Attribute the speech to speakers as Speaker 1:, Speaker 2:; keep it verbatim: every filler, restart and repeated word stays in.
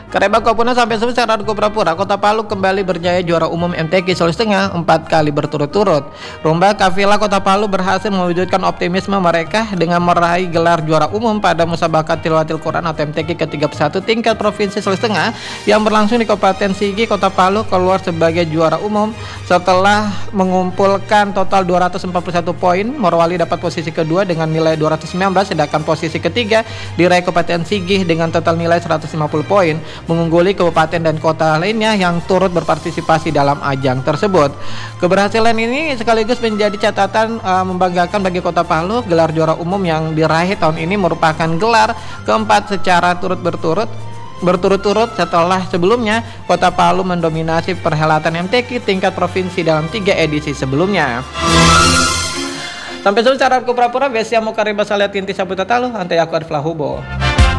Speaker 1: Kareba Kopuna sampai sebesar Argo Prapura, Kota Palu kembali berjaya juara umum M T Q Sulawesi Tengah empat kali berturut-turut. Rumba Kafila Kota Palu berhasil mewujudkan optimisme mereka dengan meraih gelar juara umum pada Musabakat Tilawatil Quran atau M T Q ke tiga puluh satu tingkat Provinsi Sulawesi Tengah yang berlangsung di Kabupaten Sigi. Kota Palu keluar sebagai juara umum setelah mengumpulkan total dua ratus empat puluh satu poin. Morowali dapat posisi kedua dengan nilai dua ratus sembilan belas, sedangkan posisi ketiga diraih Kabupaten Sigi dengan total nilai seratus lima puluh poin, mengungguli kabupaten dan kota lainnya yang turut berpartisipasi dalam ajang tersebut. Keberhasilan ini sekaligus menjadi catatan uh, membanggakan bagi Kota Palu. Gelar juara umum yang diraih tahun ini merupakan gelar keempat secara turut berturut berturut-turut setelah sebelumnya Kota Palu mendominasi perhelatan M T Q tingkat provinsi dalam tiga edisi sebelumnya. Sampai jumpa secara Argo Prapura, Besia Mukaribas Aliat Inti Sabuta Talu, Ante Aku Arif Lahubo.